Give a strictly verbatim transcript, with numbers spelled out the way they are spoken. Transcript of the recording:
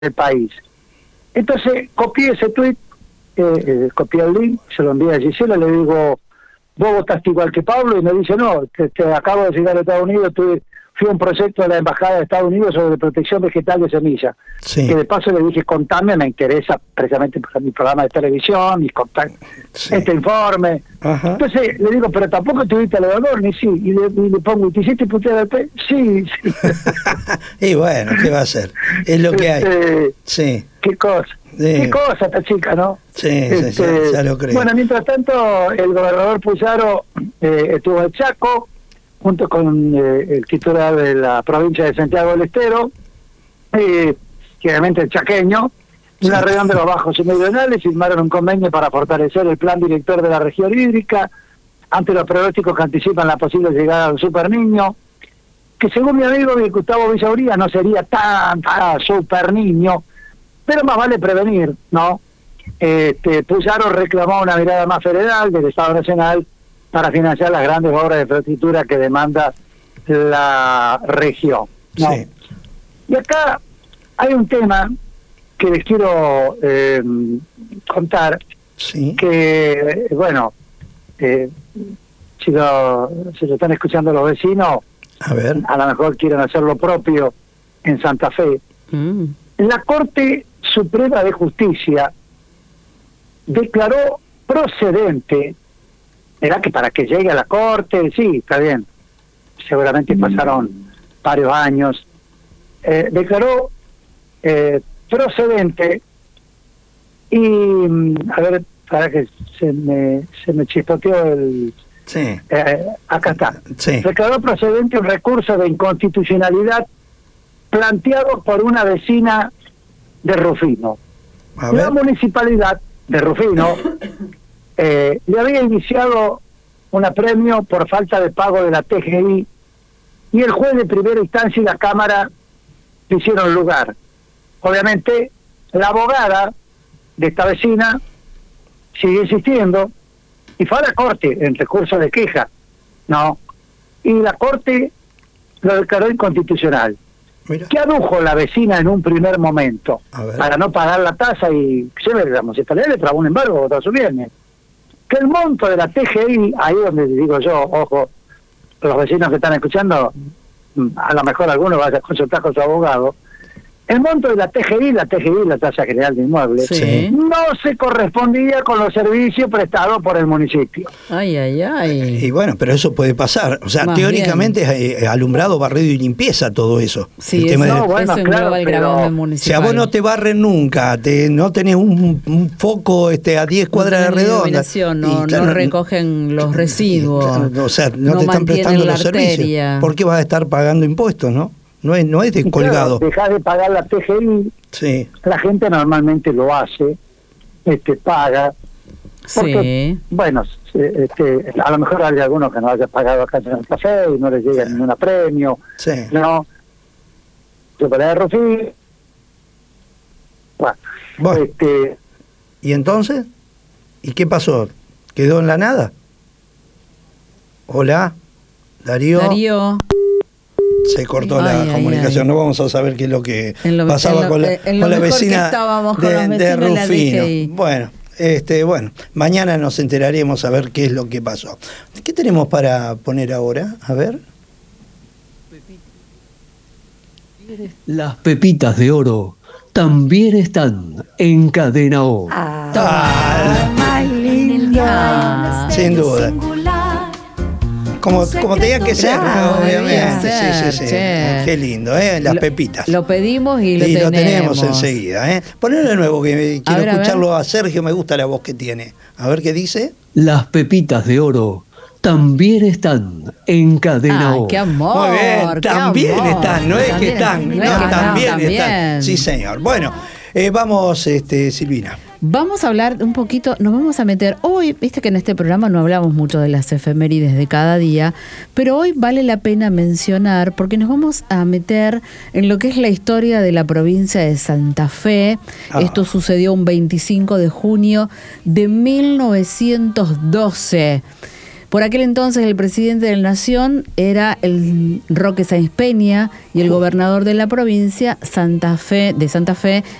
del país. Entonces copié ese tuit, eh, eh, copié el link, se lo envié a Gisela, le digo, vos votaste igual que Pablo, y me dice, no, te, te acabo de llegar a Estados Unidos, tuve, fui a un proyecto de la Embajada de Estados Unidos sobre protección vegetal de semillas, sí. que de paso le dije, contame, me interesa precisamente para mi programa de televisión, mis contactos, sí. este informe. Ajá. Entonces le digo, pero tampoco tuviste alrededor, ni sí, y le, y le pongo, ¿te hiciste putear al pe? Sí, sí. Y bueno, ¿qué va a hacer? Es lo que hay. Este, sí. Qué cosa, sí. qué cosa esta chica, ¿no? Sí, este, sí, ya, ya lo creo. Bueno, mientras tanto, el gobernador Puyaro eh, estuvo en Chaco, junto con eh, el titular de la provincia de Santiago del Estero, eh, que obviamente el chaqueño, en la reunión de los bajos y meridionales, firmaron un convenio para fortalecer el plan director de la región hídrica ante los pronósticos que anticipan la posible llegada del super niño, que según mi amigo Gustavo Villauría no sería tan, tan super niño, pero más vale prevenir, ¿no? Este, Puyaro reclamó una mirada más federal del Estado Nacional para financiar las grandes obras de infraestructura que demanda la región, ¿no? Sí. Y acá hay un tema que les quiero eh, contar, sí. que, bueno, eh, si, lo, si lo están escuchando los vecinos, a ver, a lo mejor quieren hacer lo propio en Santa Fe. Mm. La Corte Suprema de Justicia declaró procedente, ¿verdad? Que para que llegue a la Corte, sí, está bien, seguramente pasaron varios años, eh, declaró eh, procedente y, a ver, para que se me, se me chispoteó el... Sí. Eh, acá está. Sí. Declaró procedente un recurso de inconstitucionalidad planteado por una vecina de Rufino. La municipalidad de Rufino eh, le había iniciado un apremio por falta de pago de la T G I y el juez de primera instancia y la Cámara le hicieron lugar. Obviamente, la abogada de esta vecina sigue insistiendo y fue a la Corte en recurso de queja, ¿no? Y la Corte lo declaró inconstitucional. Mira. ¿Qué adujo la vecina en un primer momento? Para no pagar la tasa y se ve, la municipalidad le trabó un embargo contra su bienes. Que el monto de la T G I, ahí donde digo yo, ojo, los vecinos que están escuchando, a lo mejor algunos vayan a consultar con su abogado, el monto de la T G I, la T G I, la tasa general de inmuebles, sí. no se correspondía con los servicios prestados por el municipio. Ay, ay, ay. Y bueno, pero eso puede pasar. O sea, más teóricamente bien. es alumbrado, barrido y limpieza todo eso. Sí, el tema eso, de... no, bueno, eso claro, el gravamen municipal. Si a vos no te barren nunca, te, no tenés un, un foco este, a diez cuadras no de redonda. No, claro, no recogen los residuos. Claro, o sea, no, no te están prestando los arteria. servicios. ¿Por qué vas a estar pagando impuestos, no? No es, no es descolgado. Claro, dejás de pagar la T G I, sí. La gente normalmente lo hace, este paga, porque, sí. bueno, este, a lo mejor hay algunos que no hayan pagado acá en el café y no les llega sí. ningún premio, sí. ¿no? Yo para el Rufí, bueno, bueno. Este, ¿Y entonces? ¿Y qué pasó? ¿Quedó en la nada? Hola, Darío. Darío. Se cortó ay, la ay, comunicación, ay. no vamos a saber qué es lo que lo, pasaba lo, con la, con la vecina con de, de Rufino. Y... Bueno, este, bueno, mañana nos enteraremos a ver qué es lo que pasó. ¿Qué tenemos para poner ahora? A ver. Las pepitas de oro también están en Cadena O. Ah, ah, más lindo. Ah, sin duda. Como, como tenía que ser, claro, ¿no? Obviamente. Ser, sí, sí, sí. Che. Qué lindo, ¿eh? Las lo, pepitas. Lo pedimos y lo y tenemos. lo tenemos enseguida, ¿eh? Ponelo de nuevo, que quiero a ver, escucharlo a, a Sergio, me gusta la voz que tiene. A ver qué dice. Las pepitas de oro también están en Cadena O. ¡Qué amor! Muy bien, también amor. están, no es también, que están, no, no es que también, también están. Sí, señor. Bueno, eh, vamos, este, Silvina. Vamos a hablar un poquito, nos vamos a meter hoy, viste que en este programa no hablamos mucho de las efemérides de cada día, pero hoy vale la pena mencionar porque nos vamos a meter en lo que es la historia de la provincia de Santa Fe. Ah. Esto sucedió un veinticinco de junio de mil novecientos doce. Por aquel entonces el presidente de la Nación era el Roque Sáenz Peña y el gobernador de la provincia Santa Fe, de Santa Fe